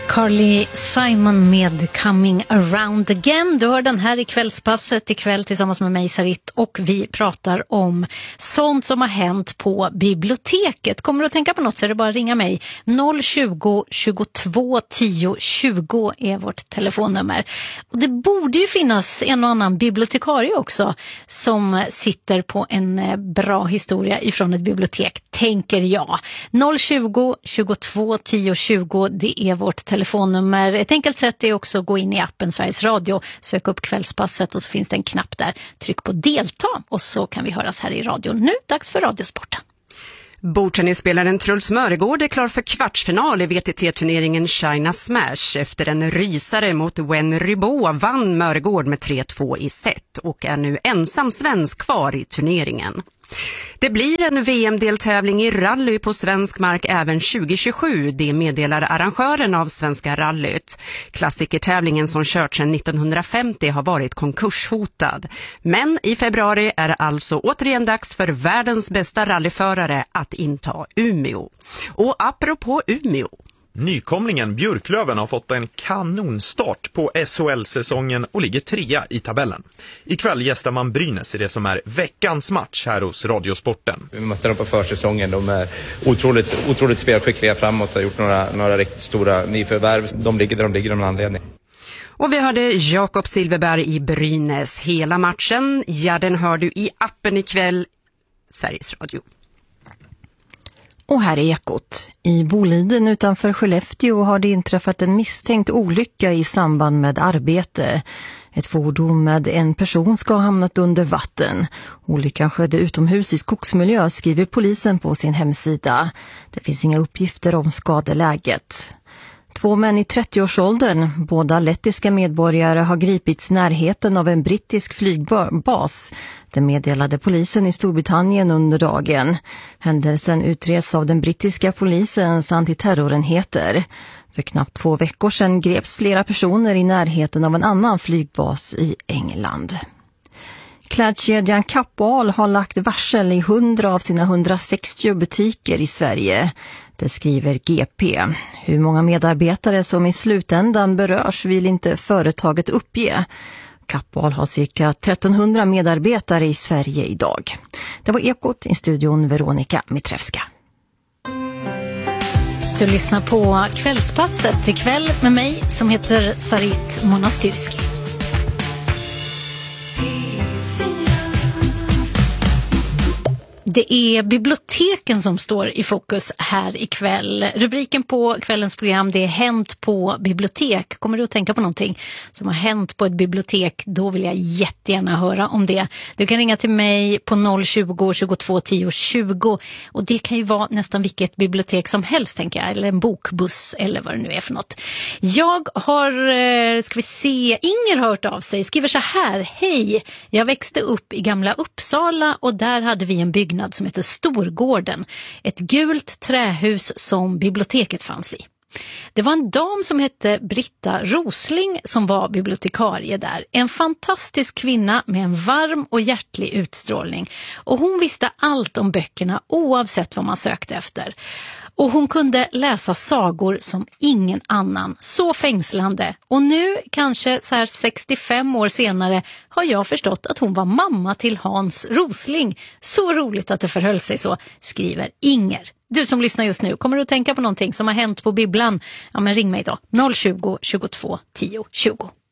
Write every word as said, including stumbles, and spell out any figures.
Carly Simon med Coming Around Again. Du hör den här i kvällspasset ikväll tillsammans med mig, Sarit, och vi pratar om sånt som har hänt på biblioteket. Kommer du att tänka på något så är det bara att ringa mig. noll tjugo, tjugotvå, tio, tjugo är vårt telefonnummer. Och det borde ju finnas en och annan bibliotekarie också som sitter på en bra historia ifrån ett bibliotek, tänker jag. noll tjugo, tjugotvå, tio, tjugo, det är vårt telefonnummer. Telefonnummer. Ett enkelt sätt är också att gå in i appen Sveriges Radio, sök upp kvällspasset och så finns det en knapp där. Tryck på delta och så kan vi höras här i radion. Nu dags för Radiosporten. Bordtennisspelaren Truls Mörgård är klar för kvartsfinal i V T T-turneringen China Smash. Efter en rysare mot Wen Rybå vann Mörgård med tre två i set och är nu ensam svensk kvar i turneringen. Det blir en V M-deltävling i rally på svensk mark även tjugo tjugosju, det meddelar arrangören av Svenska rallyt. Klassikertävlingen som kört sedan nittonhundrafemtio har varit konkurshotad. Men i februari är det alltså återigen dags för världens bästa rallyförare att inta Umeå. Och apropå Umeå. Nykomlingen Björklöven har fått en kanonstart på S H L-säsongen och ligger trea i tabellen. Ikväll gästar man Brynäs i det som är veckans match här hos Radiosporten. Vi mötte dem på försäsongen. De är otroligt, otroligt spelskickliga framåt och har gjort några, några riktigt stora nyförvärv. De ligger där de ligger av en anledning. Och vi hörde Jakob Silverberg i Brynäs hela matchen. Ja, den hör du i appen ikväll, Sveriges Radio. Och här är Ekot. I Boliden utanför Skellefteå har det inträffat en misstänkt olycka i samband med arbete. Ett fordon med en person ska ha hamnat under vatten. Olyckan skedde utomhus i skogsmiljö, skriver polisen på sin hemsida. Det finns inga uppgifter om skadeläget. Två män i trettioårsåldern, båda lettiska medborgare, har gripits i närheten av en brittisk flygbas. Det meddelade polisen i Storbritannien under dagen. Händelsen utreds av den brittiska polisens antiterrorenheter. För knappt två veckor sedan greps flera personer i närheten av en annan flygbas i England. Klädkedjan Kappahl har lagt varsel i hundra av sina hundrasextio butiker i Sverige. Det skriver G P. Hur många medarbetare som i slutändan berörs vill inte företaget uppge. Kappahl har cirka trettonhundra medarbetare i Sverige idag. Det var Ekot, i studion Veronica Mitrevska. Du lyssnar på Kvällspasset ikväll med mig som heter Sarit Monastyrski. Det är biblioteken som står i fokus här ikväll. Rubriken på kvällens program, det är Hänt på bibliotek. Kommer du att tänka på någonting som har hänt på ett bibliotek? Då vill jag jättegärna höra om det. Du kan ringa till mig på noll tjugo, tjugotvå, tio, tjugo. Och det kan ju vara nästan vilket bibliotek som helst, tänker jag. Eller en bokbuss eller vad det nu är för något. Jag har, ska vi se, Inger har hört av sig. Skriver så här: hej, jag växte upp i Gamla Uppsala och där hade vi en byggnad som heter Storgården. Ett gult trähus som biblioteket fanns i. Det var en dam som hette Britta Rosling som var bibliotekarie där. En fantastisk kvinna med en varm och hjärtlig utstrålning. Och hon visste allt om böckerna oavsett vad man sökte efter. Och hon kunde läsa sagor som ingen annan. Så fängslande. Och nu, kanske så här sextiofem år senare, har jag förstått att hon var mamma till Hans Rosling. Så roligt att det förhöll sig så, skriver Inger. Du som lyssnar just nu, kommer du att tänka på någonting som har hänt på bibblan? Ja, men ring mig då. noll tjugo, tjugotvå, tio, tjugo.